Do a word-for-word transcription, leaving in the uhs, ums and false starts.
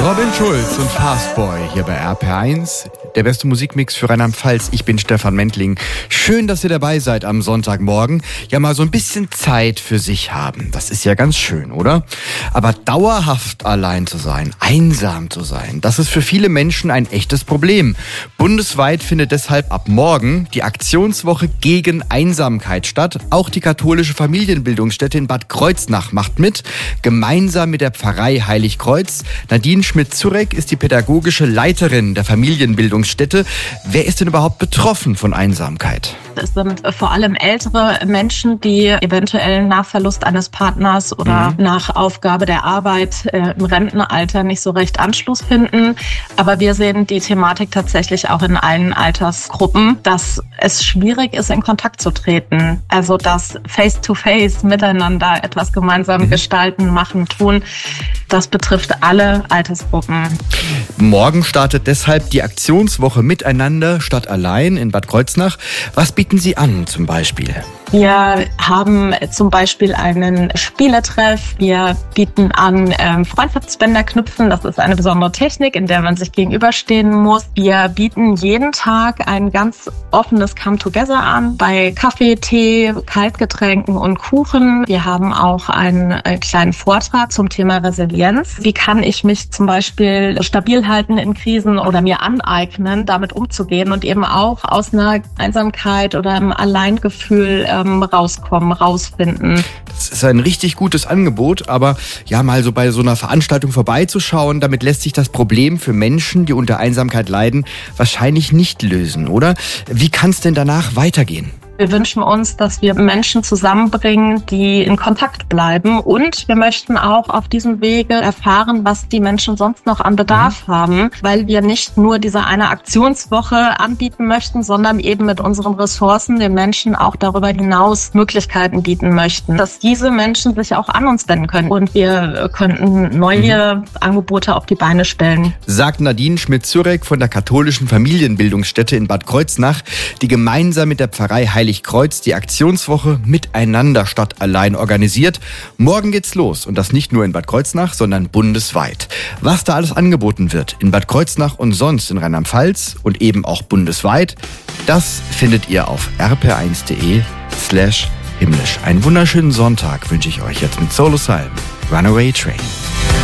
Robin Schulz und Fastboy hier bei R P R eins. Der beste Musikmix für Rheinland-Pfalz. Ich bin Stefan Mentling. Schön, dass ihr dabei seid am Sonntagmorgen. Ja, mal so ein bisschen Zeit für sich haben. Das ist ja ganz schön, oder? Aber dauerhaft allein zu sein, einsam zu sein, das ist für viele Menschen ein echtes Problem. Bundesweit findet deshalb ab morgen die Aktionswoche gegen Einsamkeit statt. Auch die katholische Familienbildungsstätte in Bad Kreuznach macht mit, gemeinsam mit der Pfarrei Heiligkreuz. Nadine Schmidt-Zurek ist die pädagogische Leiterin der Familienbildungsstätte. Wer ist denn überhaupt betroffen von Einsamkeit? Es sind vor allem ältere Menschen, die eventuell nach Verlust eines Partners oder mhm. nach Aufgabe der Arbeit äh, im Rentenalter nicht so recht Anschluss finden. Aber wir sehen die Thematik tatsächlich auch in allen Altersgruppen, dass es schwierig ist, in Kontakt zu treten. Also das Face-to-Face miteinander etwas gemeinsam mhm. gestalten, machen, tun, das betrifft alle Altersgruppen. Morgen startet deshalb die Aktionswoche Miteinander statt allein in Bad Kreuznach. Was bieten Sie an zum Beispiel? Wir haben zum Beispiel einen Spieletreff. Wir bieten an ähm, Freundschaftsbänder knüpfen. Das ist eine besondere Technik, in der man sich gegenüberstehen muss. Wir bieten jeden Tag ein ganz offenes Come-Together an bei Kaffee, Tee, Kaltgetränken und Kuchen. Wir haben auch einen äh, kleinen Vortrag zum Thema Resilienz. Wie kann ich mich zum Beispiel stabil halten in Krisen oder mir aneignen, damit umzugehen und eben auch aus einer Einsamkeit oder einem Alleingefühl ähm, rauskommen, rausfinden. Das ist ein richtig gutes Angebot, aber ja, mal so bei so einer Veranstaltung vorbeizuschauen, damit lässt sich das Problem für Menschen, die unter Einsamkeit leiden, wahrscheinlich nicht lösen, oder? Wie kann es denn danach weitergehen? Wir wünschen uns, dass wir Menschen zusammenbringen, die in Kontakt bleiben. Und wir möchten auch auf diesem Wege erfahren, was die Menschen sonst noch an Bedarf mhm. haben, weil wir nicht nur diese eine Aktionswoche anbieten möchten, sondern eben mit unseren Ressourcen den Menschen auch darüber hinaus Möglichkeiten bieten möchten, dass diese Menschen sich auch an uns wenden können. Und wir könnten neue mhm. Angebote auf die Beine stellen. Sagt Nadine Schmidt-Zurek von der katholischen Familienbildungsstätte in Bad Kreuznach, die gemeinsam mit der Pfarrei Heiligkreuz die Aktionswoche Miteinander statt allein organisiert. Morgen geht's los und das nicht nur in Bad Kreuznach, sondern bundesweit. Was da alles angeboten wird in Bad Kreuznach und sonst in Rheinland-Pfalz und eben auch bundesweit, das findet ihr auf r p r eins punkt d e slash himmlisch. Einen wunderschönen Sonntag wünsche ich euch jetzt mit Solo Salm, Runaway Train.